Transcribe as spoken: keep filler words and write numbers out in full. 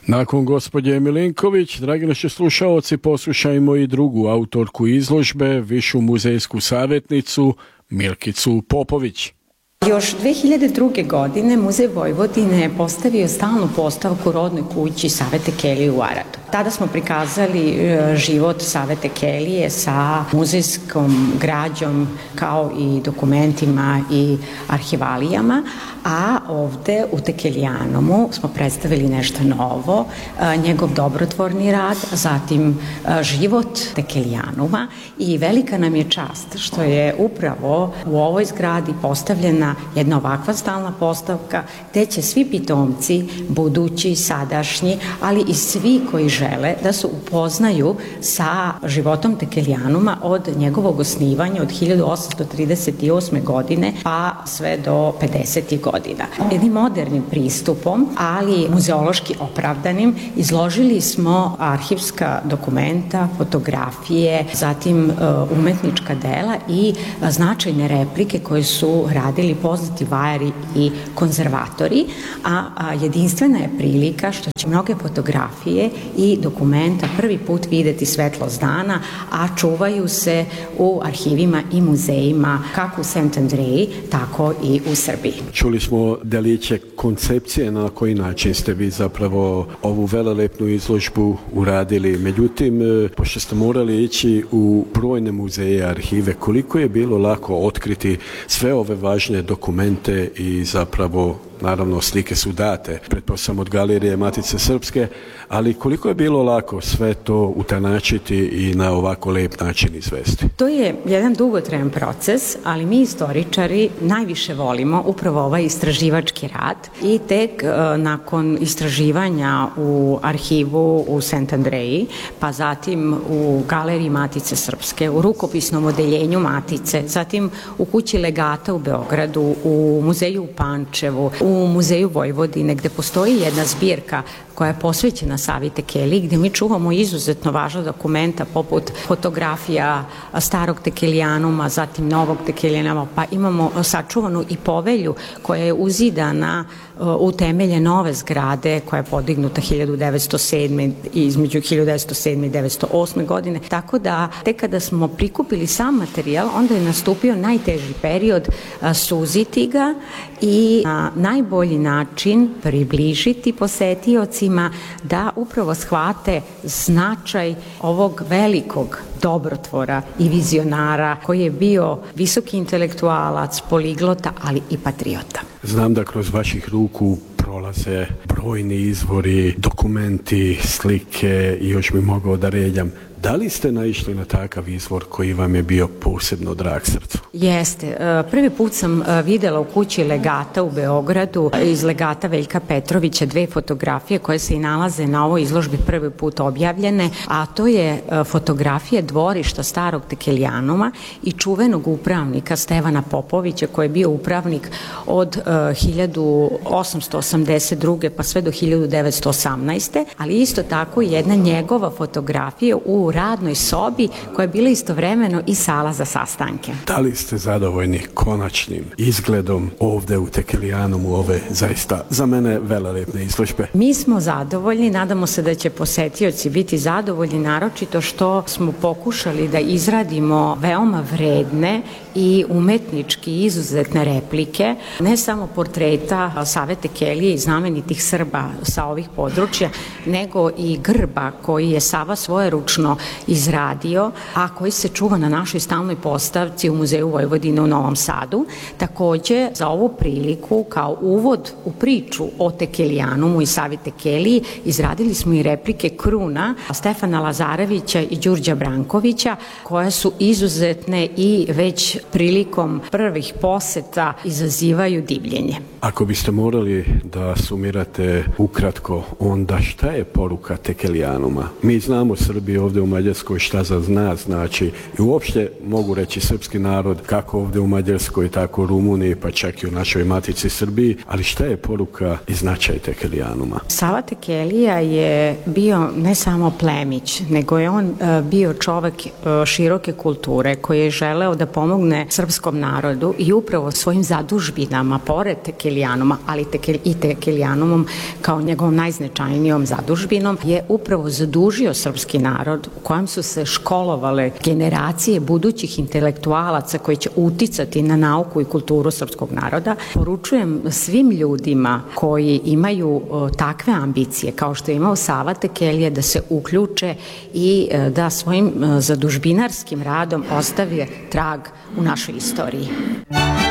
Nakon gospođe Milinković, dragi naši slušaoci, poslušajmo i drugu autorku izložbe, višu muzejsku savjetnicu Milkicu Popović. Još dve hiljade druge. godine Muzej Vojvodine je postavio stalnu postavku rodnoj kući Savete Kelije u Aradu. Tada smo prikazali život Savete Kelije sa muzejskom građom kao i dokumentima i arhivalijama, a ovde u Tekelijanomu smo predstavili nešto novo, njegov dobrotvorni rad, zatim život Tekelijanuma i velika nam je čast što je upravo u ovoj zgradi postavljena jedna ovakva stalna postavka gde će svi pitomci, budući, sadašnji, ali i svi koji žele da se upoznaju sa životom Tekelijanuma od njegovog osnivanja od hiljadu osamsto trideset osme. godine pa sve do pedesetih godina. Jednim modernim pristupom, ali muzeološki opravdanim, izložili smo arhivska dokumenta, fotografije, zatim umetnička dela i značajne replike koje su radili poznati vajari i konzervatori, a, a jedinstvena je prilika što će mnoge fotografije i dokumenta prvi put videti svetlost dana, a čuvaju se u arhivima i muzejima kako u Sant Andreji, tako i u Srbiji. Čuli smo deliće koncepcije na koji način ste vi zapravo ovu velelepnu izložbu uradili. Međutim, pošto ste morali ići u brojne muzeje i arhive, koliko je bilo lako otkriti sve ove važne dokumente i zapravo, naravno, slike su date, pretpostavljam od Galerije Matice Srpske, ali koliko je bilo lako sve to utanačiti i na ovako lep način izvesti? To je jedan dugotrajan proces, ali mi istoričari najviše volimo upravo ovaj istraživački rad i tek uh, nakon istraživanja u arhivu u Sant Andreji, pa zatim u Galeriji Matice Srpske, u rukopisnom odeljenju Matice, zatim u kući legata u Beogradu, u muzeju u Pančevu, u muzeju Vojvodine, gde postoji jedna zbirka koja je posvećena Savite Keliji, gde mi čuvamo izuzetno važna dokumenta poput fotografija starog Tekelijanuma, zatim novog Tekelijanuma, pa imamo sačuvanu i povelju koja je uzidana u temelje nove zgrade koja je podignuta hiljadu devetsto sedme. i između hiljadu devetsto sedme. i devetsto osme. godine. Tako da, tek kada smo prikupili sam materijal, onda je nastupio najteži period suziti ga i na najbolji način približiti posetiocima da upravo shvate značaj ovog velikog dobrotvora i vizionara koji je bio visoki intelektualac, poliglota, ali i patriota. Znam da kroz vaših ruku prolaze brojni izvori, dokumenti, slike i još bi mogao da ređam. Da li ste naišli na takav izvor koji vam je bio posebno drag srcu? Jeste. Prvi put sam videla u kući legata u Beogradu iz legata Veljka Petrovića dve fotografije koje se i nalaze na ovoj izložbi prvi put objavljene, a to je fotografija dvorišta starog Tekelijanuma i čuvenog upravnika Stevana Popovića koji je bio upravnik od hiljadu osamsto osamdeset druge. pa sve do hiljadu devetsto osamnaeste. ali isto tako jedna njegova fotografija u radnoj sobi koja je bila istovremeno i sala za sastanke. Da li ste zadovoljni konačnim izgledom ovde u Tekelijanumu ove zaista za mene velelepne izložbe? Mi smo zadovoljni, nadamo se da će posetioci biti zadovoljni, naročito što smo pokušali da izradimo veoma vredne i umetnički izuzetne replike, ne samo portreta Savete Kelije i znamenitih Srba sa ovih područja, nego i grba koji je Sava svojeručno izradio, a koji se čuva na našoj stalnoj postavci u Muzeju Vojvodine u Novom Sadu. Takođe, za ovu priliku, kao uvod u priču o Tekelijanumu i Savite Keliji, izradili smo i replike kruna Stefana Lazarevića i Đurđa Brankovića, koje su izuzetne i već prilikom prvih poseta izazivaju divljenje. Ako biste morali da sumirate ukratko, onda šta je poruka Tekelijanuma? Mi znamo Srbi ovde u Mađarskoj, šta za nas znači i uopšte mogu reći srpski narod kako ovde u Mađarskoj, tako u Rumuniji, pa čak i u našoj matici Srbiji, ali šta je poruka i značaj Tekelijanuma? Sava Tekelija je bio ne samo plemić, nego je on bio čovek široke kulture koji je želeo da pomogne srpskom narodu i upravo svojim zadužbinama, pored Tekelijanuma, ali tekel, i Tekelijanumom kao njegovom najznačajnijom zadužbinom, je upravo zadužio srpski narod u kojem su se školovale generacije budućih intelektualaca koji će uticati na nauku i kulturu srpskog naroda. Poručujem svim ljudima koji imaju takve ambicije kao što je imao Sava Tekelija da se uključe i da svojim zadužbinarskim radom ostave trag u našoj istoriji.